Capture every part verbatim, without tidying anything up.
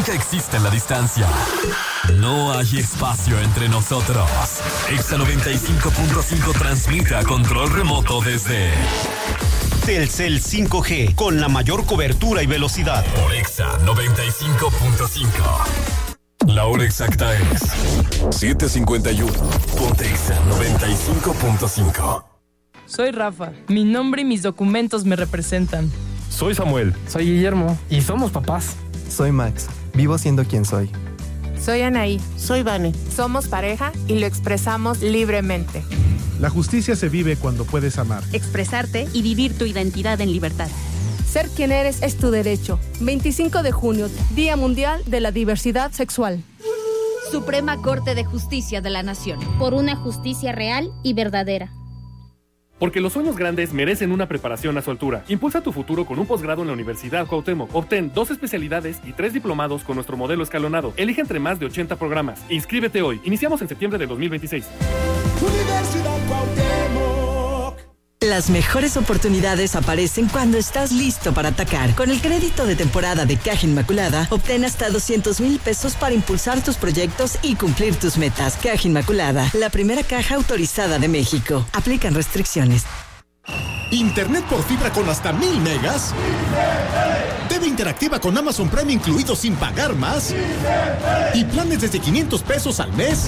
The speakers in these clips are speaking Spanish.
Nunca existe la distancia. No hay espacio entre nosotros. Exa noventa y cinco punto cinco transmite a control remoto desde Telcel cinco G, con la mayor cobertura y velocidad. Por Exa noventa y cinco punto cinco. La hora exacta es siete cincuenta y uno. Ponte Exa noventa y cinco punto cinco. Soy Rafa. Mi nombre y mis documentos me representan. Soy Samuel. Soy Guillermo. Y somos papás. Soy Max. Vivo siendo quien soy. Soy Anaí. Soy Vane. Somos pareja y lo expresamos libremente. La justicia se vive cuando puedes amar, expresarte y vivir tu identidad en libertad. Ser quien eres es tu derecho. veinticinco de junio, Día Mundial de la Diversidad Sexual. Suprema Corte de Justicia de la Nación. Por una justicia real y verdadera. Porque los sueños grandes merecen una preparación a su altura. Impulsa tu futuro con un posgrado en la Universidad Cuauhtémoc. Obtén dos especialidades y tres diplomados con nuestro modelo escalonado. Elige entre más de ochenta programas. Inscríbete hoy. Iniciamos en septiembre de dos mil veintiséis. Universidad Cuauhtémoc. Las mejores oportunidades aparecen cuando estás listo para atacar. Con el crédito de temporada de Caja Inmaculada, obtén hasta doscientos mil pesos para impulsar tus proyectos y cumplir tus metas. Caja Inmaculada, la primera caja autorizada de México. Aplican restricciones. ¿Internet por fibra con hasta mil megas? ¿T V interactiva con Amazon Prime incluido sin pagar más? ¿Y planes desde quinientos pesos al mes?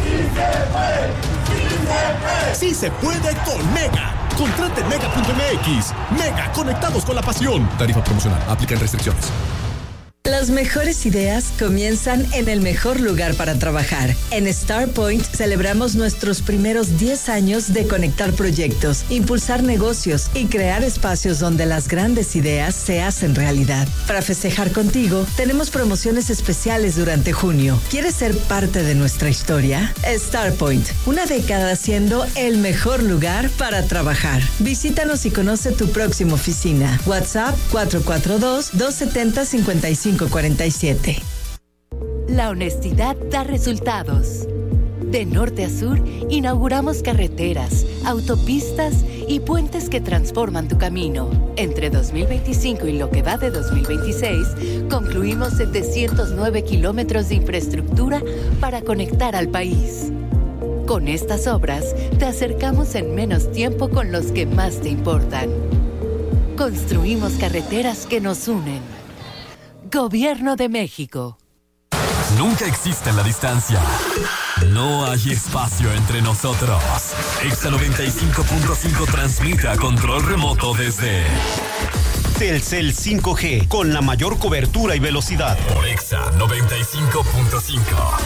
¡Sí se puede con Mega! Contrate en mega punto m x. Mega, conectados con la pasión. Tarifa promocional. Aplican restricciones. Las mejores ideas comienzan en el mejor lugar para trabajar. En StarPoint celebramos nuestros primeros diez años de conectar proyectos, impulsar negocios y crear espacios donde las grandes ideas se hacen realidad. Para festejar contigo, tenemos promociones especiales durante junio. ¿Quieres ser parte de nuestra historia? StarPoint, una década siendo el mejor lugar para trabajar. Visítanos y conoce tu próxima oficina. WhatsApp cuatro cuatro dos, dos siete cero, cinco cinco cuarenta y siete. La honestidad da resultados. De norte a sur, inauguramos carreteras, autopistas y puentes que transforman tu camino. Entre dos mil veinticinco y lo que va de dos mil veintiséis, concluimos setecientos nueve kilómetros de infraestructura para conectar al país. Con estas obras, te acercamos en menos tiempo con los que más te importan. Construimos carreteras que nos unen. Gobierno de México. Nunca existe la distancia. No hay espacio entre nosotros. Exa noventa y cinco punto cinco transmite a control remoto desde Telcel cinco G, con la mayor cobertura y velocidad. Por Exa noventa y cinco punto cinco.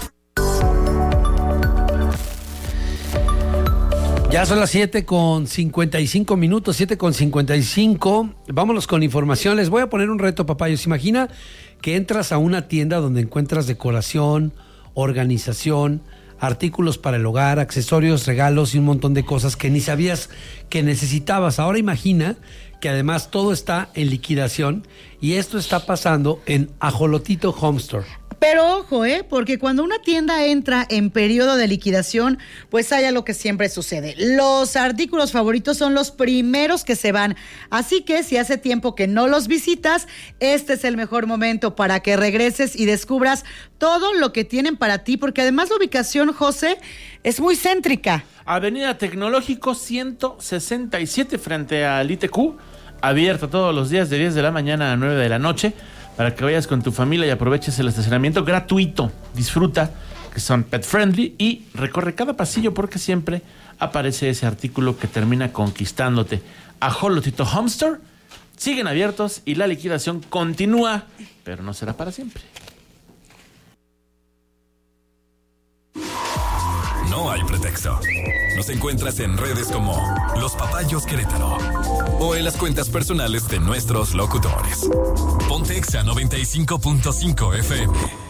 Ya son las siete con cincuenta y cinco minutos, siete con cincuenta y cinco. Vámonos con información. Les voy a poner un reto, papayos. Imagina que entras a una tienda donde encuentras decoración, organización, artículos para el hogar, accesorios, regalos y un montón de cosas que ni sabías que necesitabas. Ahora imagina que además todo está en liquidación y esto está pasando en Ajolotito Home Store. Pero ojo, ¿eh? Porque cuando una tienda entra en periodo de liquidación, pues hay algo que siempre sucede. Los artículos favoritos son los primeros que se van. Así que si hace tiempo que no los visitas, este es el mejor momento para que regreses y descubras todo lo que tienen para ti, porque además la ubicación, José, es muy céntrica. Avenida Tecnológico ciento sesenta y siete frente al I T Q, abierto todos los días de diez de la mañana a nueve de la noche. Para que vayas con tu familia y aproveches el estacionamiento gratuito. Disfruta, que son pet friendly, y recorre cada pasillo porque siempre aparece ese artículo que termina conquistándote. Ajolotito Home Store siguen abiertos y la liquidación continúa, pero no será para siempre. No hay pretexto. Nos encuentras en redes como Los Papayos Querétaro o en las cuentas personales de nuestros locutores. Ponte Exa noventa y cinco punto cinco F M.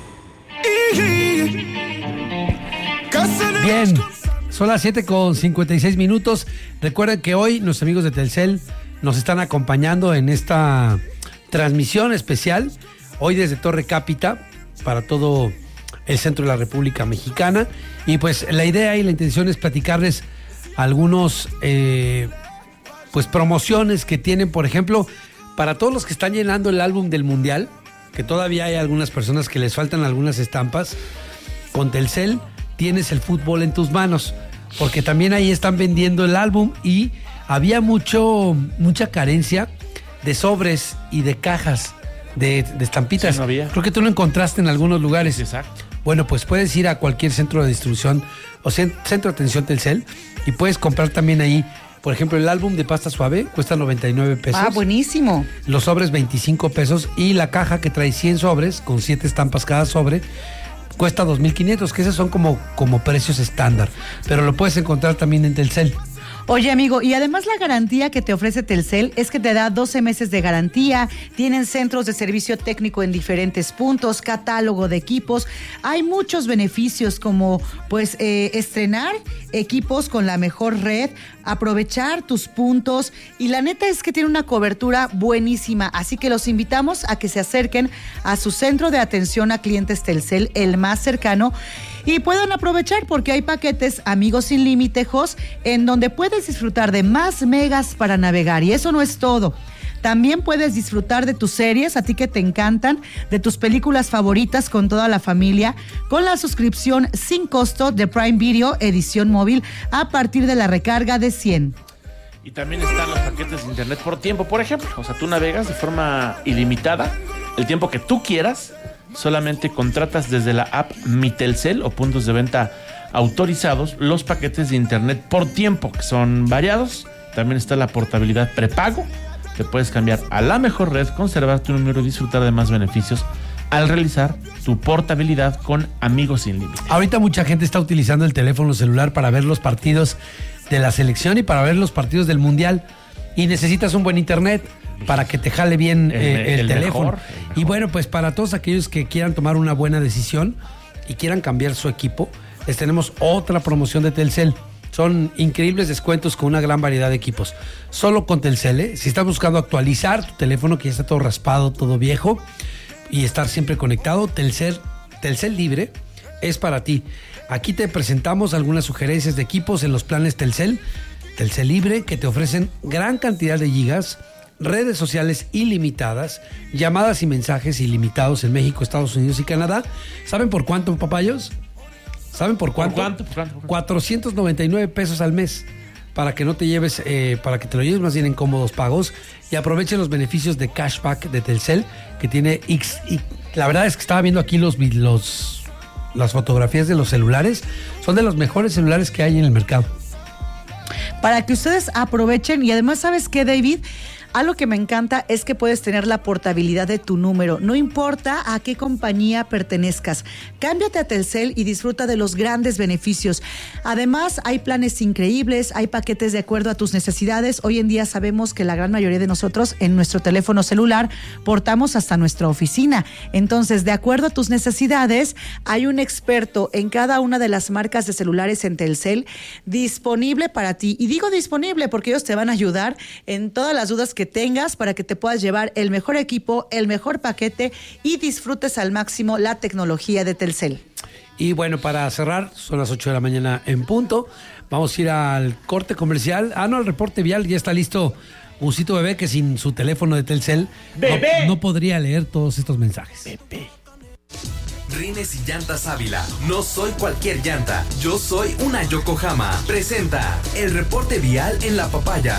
Bien, son las siete con cincuenta y seis minutos. Recuerden que hoy nuestros amigos de Telcel nos están acompañando en esta transmisión especial. Hoy desde Torre Cápita para todo el centro de la República Mexicana. Y pues la idea y la intención es platicarles algunos eh, pues promociones que tienen, por ejemplo, para todos los que están llenando el álbum del Mundial. que todavía hay algunas personas que les faltan algunas estampas, con Telcel tienes el fútbol en tus manos, porque también ahí están vendiendo el álbum y había mucho mucha carencia de sobres y de cajas de, de estampitas. Sí, no había. Creo que tú lo encontraste en algunos lugares. Exacto. Bueno, pues puedes ir a cualquier centro de distribución o centro de atención Telcel y puedes comprar también ahí. Por ejemplo, el álbum de pasta suave cuesta noventa y nueve pesos. Ah, buenísimo. Los sobres veinticinco pesos y la caja que trae cien sobres con siete estampas cada sobre cuesta dos mil quinientos, que esos son como, como precios estándar. Pero lo puedes encontrar también en Telcel. Oye, amigo, y además la garantía que te ofrece Telcel es que te da doce meses de garantía, tienen centros de servicio técnico en diferentes puntos, catálogo de equipos, hay muchos beneficios como pues eh, estrenar equipos con la mejor red, aprovechar tus puntos y la neta es que tiene una cobertura buenísima, así que los invitamos a que se acerquen a su centro de atención a clientes Telcel, el más cercano, y puedan aprovechar porque hay paquetes Amigos Sin Límite, Jos, en donde puedes disfrutar de más megas para navegar. Y eso no es todo. También puedes disfrutar de tus series, a ti que te encantan, de tus películas favoritas con toda la familia, con la suscripción sin costo de Prime Video edición móvil a partir de la recarga de cien. Y también están los paquetes de internet por tiempo, por ejemplo. O sea, tú navegas de forma ilimitada, el tiempo que tú quieras. Solamente contratas desde la app Mi Telcel o puntos de venta autorizados los paquetes de internet por tiempo, que son variados. También está la portabilidad prepago. Te puedes cambiar a la mejor red, conservar tu número y disfrutar de más beneficios al realizar tu portabilidad con Amigos Sin Límite. Ahorita mucha gente está utilizando el teléfono celular para ver los partidos de la selección y para ver los partidos del Mundial. Y necesitas un buen internet para que te jale bien el, eh, el, el teléfono. Mejor, el y bueno, pues para todos aquellos que quieran tomar una buena decisión y quieran cambiar su equipo, les tenemos otra promoción de Telcel. Son increíbles descuentos con una gran variedad de equipos. Solo con Telcel, ¿eh? Si estás buscando actualizar tu teléfono que ya está todo raspado, todo viejo y estar siempre conectado, Telcel, Telcel Libre es para ti. Aquí te presentamos algunas sugerencias de equipos en los planes Telcel. Telcel Libre, que te ofrecen gran cantidad de gigas, redes sociales ilimitadas, llamadas y mensajes ilimitados en México, Estados Unidos y Canadá. ¿Saben por cuánto, papayos? ¿Saben por cuánto? ¿Por cuánto? ¿Por cuánto? ¿Por cuánto? cuatrocientos noventa y nueve pesos al mes para que no te lleves, eh, para que te lo lleves más bien en cómodos pagos y aprovechen los beneficios de cashback de Telcel que tiene X. Y la verdad es que estaba viendo aquí los, los las fotografías de los celulares. Son de los mejores celulares que hay en el mercado. Para que ustedes aprovechen y además, ¿sabes qué, David? Algo que me encanta es que puedes tener la portabilidad de tu número. No importa a qué compañía pertenezcas. Cámbiate a Telcel y disfruta de los grandes beneficios. Además, hay planes increíbles, hay paquetes de acuerdo a tus necesidades. Hoy en día sabemos que la gran mayoría de nosotros en nuestro teléfono celular portamos hasta nuestra oficina. Entonces, de acuerdo a tus necesidades, hay un experto en cada una de las marcas de celulares en Telcel disponible para ti. Y digo disponible porque ellos te van a ayudar en todas las dudas que tengas para que te puedas llevar el mejor equipo, el mejor paquete y disfrutes al máximo la tecnología de Telcel. Y bueno, para cerrar, son las ocho de la mañana en punto. Vamos a ir al corte comercial. Ah, no, al reporte vial. Ya está listo Busito Bebé, que sin su teléfono de Telcel ¡Bebé! No, no podría leer todos estos mensajes. Bebé. Rines y Llantas Ávila. No soy cualquier llanta. Yo soy una Yokohama. Presenta el reporte vial en La Papaya.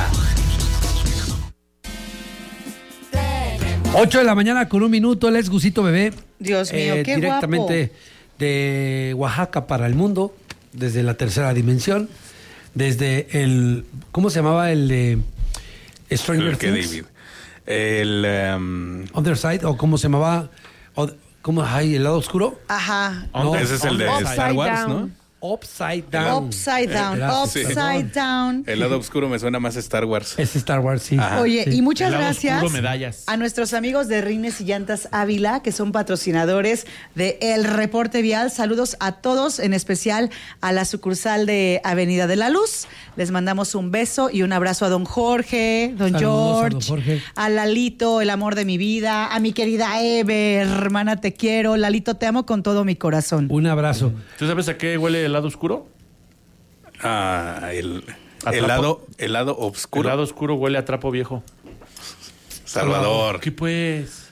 ocho de la mañana con un minuto, él es Gusito Bebé. Dios mío, eh, qué directamente guapo. De Oaxaca para el mundo, desde la tercera dimensión, desde el, ¿cómo se llamaba el de Stranger que Things? David. El um... Other Side, o cómo se llamaba, o, ¿cómo hay el lado oscuro? Ajá. No, ese es el de Upside Star Wars, down. ¿no? Upside Down. Upside Down, Gracias, Upside perdón. Down. El lado oscuro me suena más a Star Wars. Es Star Wars, sí. Ajá. Oye, Sí. y muchas El lado gracias oscuro, medallas. a nuestros amigos de Rines y Llantas Ávila, que son patrocinadores de El Reporte Vial. Saludos a todos, en especial a la sucursal de Avenida de la Luz. Les mandamos un beso y un abrazo a don Jorge, don Saludos a George, don Jorge. a Lalito, el amor de mi vida, a mi querida Eve, hermana, te quiero. Lalito, te amo con todo mi corazón. Un abrazo. ¿Tú sabes a qué huele el lado oscuro? Ah, el, A el trapo. lado, el lado oscuro. El lado oscuro huele a trapo viejo. Salvador. ¿Qué pues?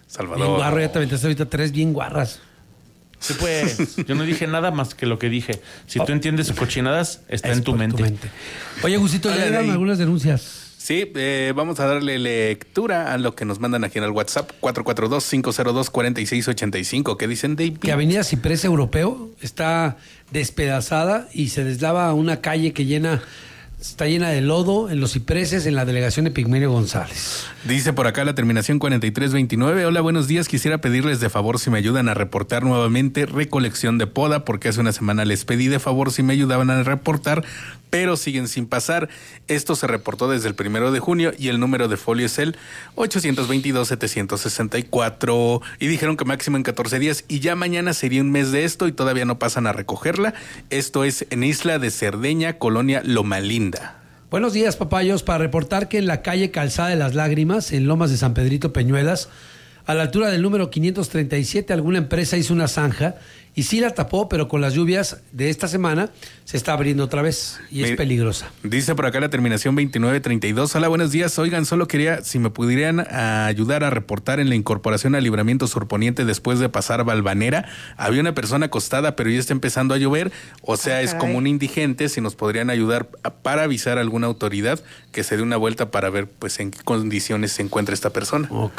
Salvador. Bien guarro, ya te aventaste ahorita tres bien guarras. Sí, pues, yo no dije nada más que lo que dije. Si tú entiendes cochinadas, está Es en tu por mente. tu mente. Oye, Gusito, ya Dale, llegaron ahí. algunas denuncias. Sí, eh, vamos a darle lectura a lo que nos mandan aquí en el WhatsApp cuatro cuatro dos, cinco cero dos, cuatro seis ocho cinco. ¿Qué dicen, David? Que Avenida Ciprés Europeo está despedazada y se deslava una calle que llena, está llena de lodo en los cipreses en la delegación de Pigmenio González. Dice por acá la terminación cuarenta y tres veintinueve. Hola, buenos días. Quisiera pedirles de favor si me ayudan a reportar nuevamente recolección de poda, porque hace una semana les pedí de favor si me ayudaban a reportar, pero siguen sin pasar. Esto se reportó desde el primero de junio y el número de folio es el ochocientos veintidós, setecientos sesenta y cuatro. Y dijeron que máximo en catorce días y ya mañana sería un mes de esto y todavía no pasan a recogerla. Esto es en Isla de Cerdeña, Colonia Loma Linda. Buenos días, papayos, para reportar que en la calle Calzada de las Lágrimas, en Lomas de San Pedrito Peñuelas, a la altura del número quinientos treinta y siete, alguna empresa hizo una zanja y sí la tapó, pero con las lluvias de esta semana se está abriendo otra vez y es Me- peligrosa. Dice por acá la terminación veintinueve treinta y dos. Hola, buenos días. Oigan, solo quería si me pudieran a ayudar a reportar en la incorporación al libramiento surponiente después de pasar Valvanera. Había una persona acostada, pero ya está empezando a llover. O sea, Ah, es caray. como un indigente. Si nos podrían ayudar a- para avisar a alguna autoridad que se dé una vuelta para ver pues en qué condiciones se encuentra esta persona. Ok.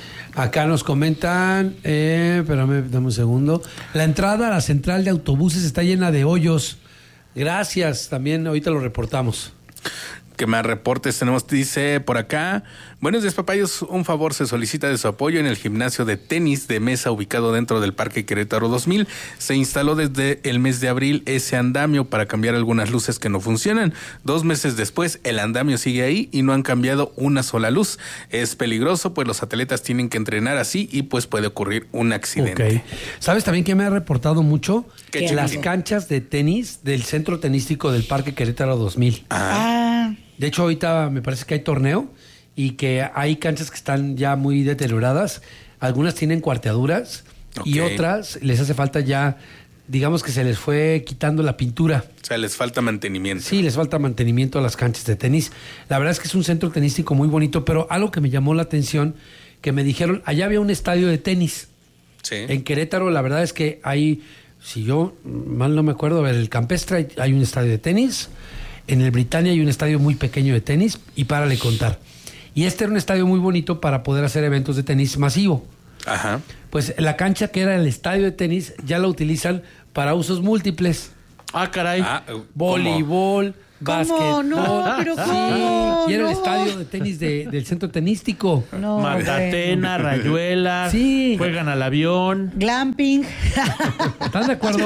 Acá nos comentan, eh, espérame, dame un segundo. La entrada a la central de autobuses está llena de hoyos. Gracias, también ahorita lo reportamos. ¿Qué más reportes tenemos? Dice por acá. Buenos días, papayos. Un favor se solicita de su apoyo en el gimnasio de tenis de mesa ubicado dentro del Parque Querétaro dos mil. Se instaló desde el mes de abril ese andamio para cambiar algunas luces que no funcionan. Dos meses después, el andamio sigue ahí y no han cambiado una sola luz. Es peligroso, pues los atletas tienen que entrenar así y pues puede ocurrir un accidente. Ok. ¿Sabes también que me ha reportado mucho? ¿Qué, Que chiquitín? las canchas de tenis del centro tenístico del Parque Querétaro dos mil. Ah, De hecho, ahorita me parece que hay torneo y que hay canchas que están ya muy deterioradas. Algunas tienen cuarteaduras y Ok. otras les hace falta ya, digamos que se les fue quitando la pintura. O sea, les falta mantenimiento. Sí, les falta mantenimiento a las canchas de tenis. La verdad es que es un centro tenístico muy bonito, pero algo que me llamó la atención, que me dijeron, allá había un estadio de tenis. Sí. En Querétaro, la verdad es que hay, si yo mal no me acuerdo, en el Campestre hay, hay un estadio de tenis, en el Britannia hay un estadio muy pequeño de tenis, y párale contar. Y este era un estadio muy bonito para poder hacer eventos de tenis masivo. Ajá. Pues la cancha que era el estadio de tenis ya la utilizan para usos múltiples. Ah, caray. Ah, ¿cómo? Voleibol, ¿Cómo? básquetbol. No, pero Sí, ¿cómo? y era el No. estadio de tenis de- del centro tenístico. no. Matatena, Rayuela. Sí. Juegan al avión. bueno. Glamping. ¿Están de acuerdo?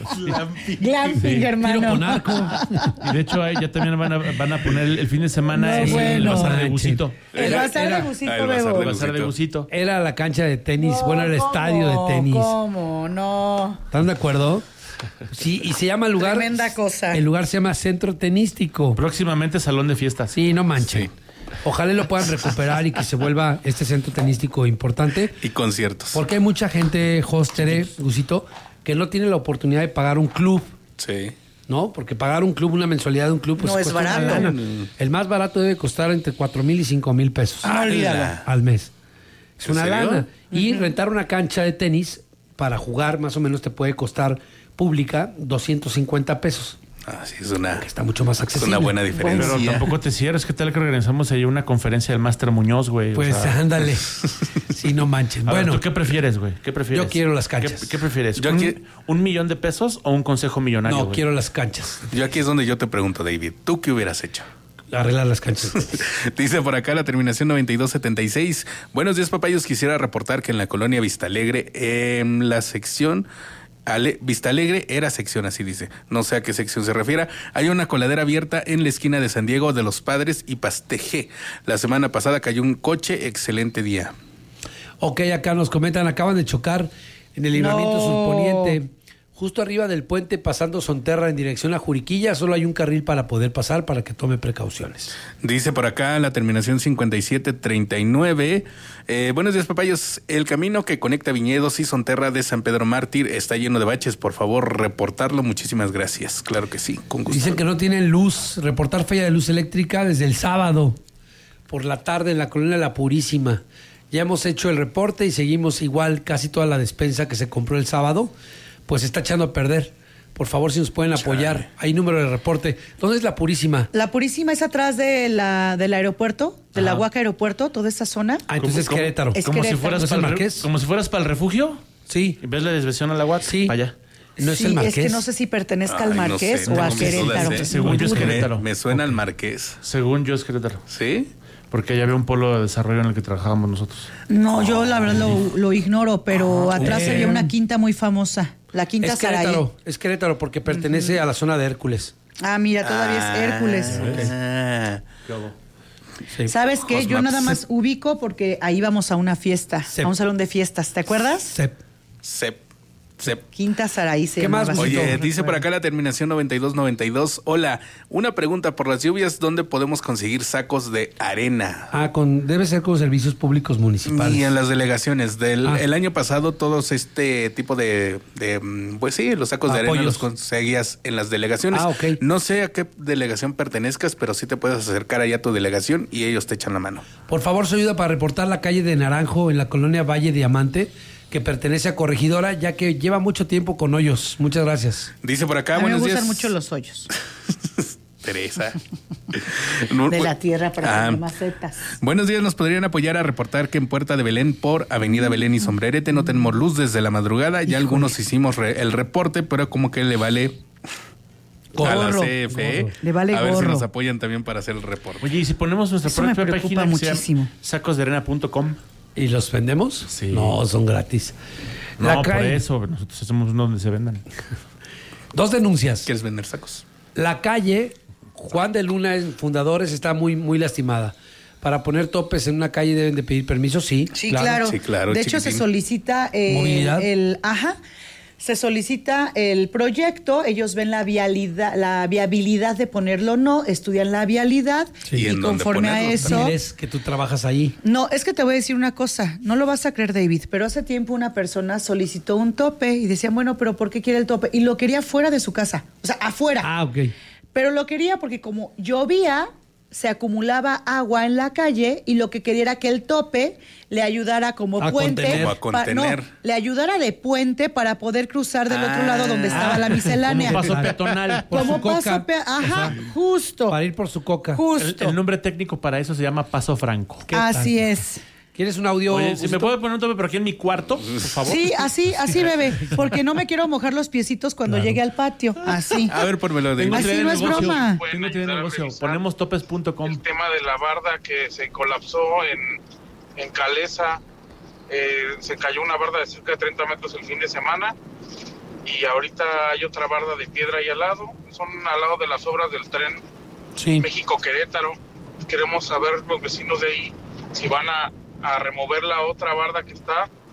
Glamping, Tiro hermano. con arco. Y de hecho, ahí ya también van a, van a poner el, el fin de semana No, el, el bueno. bazar de Gusito. El Era- bazar era- de Gusito, Ah, el bazar Bebo. de El bazar de Gusito. Era la cancha de tenis, bueno, era el estadio de ¿Cómo? tenis. ¿Cómo? No. ¿Están de acuerdo? Sí, y se llama el lugar. Tremenda cosa. El lugar se llama Centro Tenístico. Próximamente salón de fiestas. Sí, no manchen. Sí. Ojalá lo puedan recuperar y que se vuelva este centro tenístico importante. Y conciertos. Porque hay mucha gente, Hostere, Gusito, que no tiene la oportunidad de pagar un club, Sí. ¿no? Porque pagar un club, una mensualidad de un club, pues No es cuesta una barato. lana. El más barato debe costar entre cuatro mil y cinco mil pesos No, olvídalo. al mes. Es ¿En una serio? lana. Y rentar una cancha de tenis para jugar más o menos te puede costar pública doscientos cincuenta pesos. Ah, sí, es una, Que está mucho más es accesible. una buena diferencia. Pero tampoco te cierres. ¿Qué tal que organizamos ahí una conferencia del Máster Muñoz, güey? O Pues sea, ándale. Sí, no manchen. a ver, Bueno, ¿tú qué prefieres, güey? ¿Qué prefieres? Yo quiero las canchas. ¿Qué, qué prefieres? Yo ¿Un, qui- un millón de pesos o un consejo millonario? no, güey? quiero las canchas. Yo aquí es donde yo te pregunto, David, ¿tú qué hubieras hecho? Arreglar las canchas. Dice por acá la terminación noventa y dos setenta y seis. Buenos días, papayos. Quisiera reportar que en la colonia Vista Alegre, en la sección Ale- Vista Alegre era sección, así dice. No sé a qué sección se refiera. Hay una coladera abierta en la esquina de San Diego de los Padres y Pasteje. La semana pasada cayó un coche. Excelente día. Ok, acá nos comentan, acaban de chocar en el libramiento No. surponiente. Justo arriba del puente, pasando Sonterra en dirección a Juriquilla, solo hay un carril para poder pasar, para que tome precauciones. Dice por acá la terminación cincuenta y siete treinta y nueve. Eh, buenos días, papayos. El camino que conecta Viñedos y Sonterra de San Pedro Mártir está lleno de baches. Por favor, reportarlo. Muchísimas gracias. Claro que sí, con gusto. Dicen que no tienen luz, reportar falla de luz eléctrica desde el sábado por la tarde en la colonia La Purísima. Ya hemos hecho el reporte y seguimos igual casi toda la despensa que se compró el sábado, pues está echando a perder. Por favor, si nos pueden apoyar. Chale. Hay número de reporte. ¿Dónde es La Purísima? La Purísima es atrás de la, del aeropuerto, de la Huaca Aeropuerto, toda esta zona. Ah, entonces es Querétaro. Es como, Querétaro. Si fueras para el Marqués. Como si fueras para el refugio. Sí. ¿Ves la desviación a la Huaca? Sí. Para allá. ¿No es sí, el Marqués? Es que no sé si pertenezca Ay, al Marqués no sé, o a no, Querétaro. dudas, ¿eh? Según yo es Querétaro. Me, me suena al Marqués. Según yo es Querétaro. ¿Sí? Porque allá había un polo de desarrollo en el que trabajábamos nosotros. No, yo la verdad lo, lo ignoro, pero Ah, atrás bien. había una quinta muy famosa. La Quinta Es Saraí. Querétaro, es Querétaro porque pertenece uh-huh. a la zona de Hércules. Ah, mira, todavía Ah, es Hércules. Ah. Sí. ¿Sabes qué? Cosmaps. Yo nada más ubico porque ahí íbamos a una fiesta, Sep. a un salón de fiestas. ¿Te acuerdas? Sep. Sep. Sep. Quinta Saraí se ¿Qué más, llamaba. Busito? Oye, dice por acá la terminación noventa y dos noventa y dos. Hola, una pregunta. Por las lluvias, ¿dónde podemos conseguir sacos de arena? Ah, con, debe ser con servicios públicos municipales. Y en las delegaciones. Del Ah. el año pasado, todos este tipo de, de mm, pues sí, los sacos de arena Apoyos. los conseguías en las delegaciones. Ah, ok. No sé a qué delegación pertenezcas, pero sí te puedes acercar allá a tu delegación y ellos te echan la mano. Por favor, su ayuda para reportar la calle de Naranjo en la colonia Valle Diamante, que pertenece a Corregidora, ya que lleva mucho tiempo con hoyos. Muchas gracias. Dice por acá, A mí me buenos gustan días. mucho los hoyos. Teresa. De la tierra para Ah. las macetas. Buenos días, nos podrían apoyar a reportar que en Puerta de Belén por Avenida Belén y Sombrerete no tenemos luz desde la madrugada. Ya Híjole. algunos hicimos re- el reporte, pero como que le vale a la Gorro. C F E. Gorro. Le vale a ver si gorro. nos apoyan también para hacer el reporte. Oye, ¿y si ponemos nuestra Eso me propia preocupa página que se llama muchísimo. sacos de arena punto com? ¿Y los vendemos? Sí. No, son gratis. No, La por calle- eso, nosotros somos uno donde se vendan. Dos denuncias. ¿Quieres vender sacos? La calle Juan de Luna, en Fundadores, está muy, muy lastimada. Para poner topes en una calle deben de pedir permiso, sí. Sí, claro. Sí, claro, De hecho, se chiquitín. solicita eh, ¿Movilidad? el, ajá, se solicita el proyecto, ellos ven la vialidad, la viabilidad de ponerlo o no, estudian la vialidad Sí. y, ¿Y en dónde conforme a ponerlo? eso. Eres que tú trabajas ahí. No, es que te voy a decir una cosa, no lo vas a creer, David, pero hace tiempo una persona solicitó un tope y decían, bueno, pero ¿por qué quiere el tope? Y lo quería fuera de su casa, o sea, afuera. Ah, ok. Pero lo quería porque como llovía, se acumulaba agua en la calle y lo que quería era que el tope le ayudara como A puente. contener. Como a pa- contener. no, le ayudara de puente para poder cruzar del otro lado donde estaba la miscelánea. Como paso peatonal. Por Como su coca. paso pe- Ajá, justo. Para ir por su coca. El, Justo. el nombre técnico para eso se llama paso franco. ¿Qué Así tal? es. ¿Quieres un audio? Oye, si me Gustavo? puede poner un tope, pero aquí en mi cuarto, por favor. Sí, así, así, bebé. Porque no me quiero mojar los piecitos cuando llegue al patio. Así. A ver, pónmelo de Tengo Así idea de no es negocio. broma. Tengo idea de ayudar a negocio. revisar Ponemos topes punto com. El tema de la barda que se colapsó en, en Calesa. Eh, se cayó una barda de cerca de treinta metros el fin de semana. Y ahorita hay otra barda de piedra ahí al lado. Son al lado de las obras del tren Sí. México-Querétaro. Queremos saber los vecinos de ahí si van a, a remover la otra barda que está